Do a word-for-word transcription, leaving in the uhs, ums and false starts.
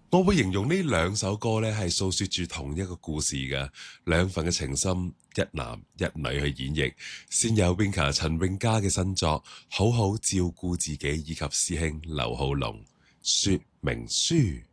我會形容呢兩首歌咧係訴說住同一個故事嘅，兩份嘅情深，一男一女去演繹。先有 Winka 陳詠嘉嘅新作《好好照顧自己》，以及師兄劉浩龍《說明書》。